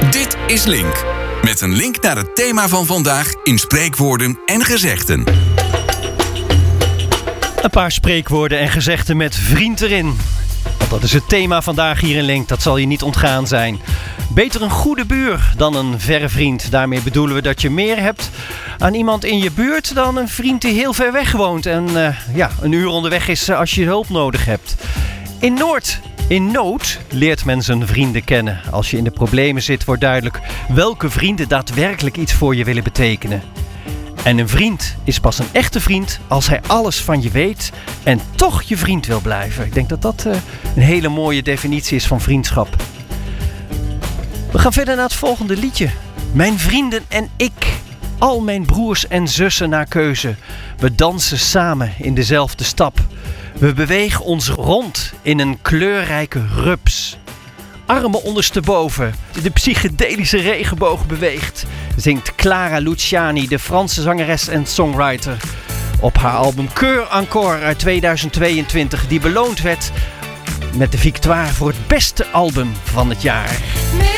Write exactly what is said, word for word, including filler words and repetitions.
Dit is Link. Met een link naar het thema van vandaag in spreekwoorden en gezegden. Een paar spreekwoorden en gezegden met vriend erin. Want dat is het thema vandaag hier in Link, dat zal je niet ontgaan zijn. Beter een goede buur dan een verre vriend. Daarmee bedoelen we dat je meer hebt aan iemand in je buurt dan een vriend die heel ver weg woont. En uh, ja, een uur onderweg is als je hulp nodig hebt. In Noord, in nood, leert men zijn vrienden kennen. Als je in de problemen zit, wordt duidelijk welke vrienden daadwerkelijk iets voor je willen betekenen. En een vriend is pas een echte vriend als hij alles van je weet en toch je vriend wil blijven. Ik denk dat dat uh, een hele mooie definitie is van vriendschap. We gaan verder naar het volgende liedje. Mijn vrienden en ik. Al mijn broers en zussen naar keuze. We dansen samen in dezelfde stap. We bewegen ons rond in een kleurrijke rups. Armen ondersteboven. De psychedelische regenboog beweegt. Zingt Clara Luciani, de Franse zangeres en songwriter. Op haar album Cœur Encore uit tweeduizend tweeëntwintig. Die beloond werd met de victoire voor het beste album van het jaar.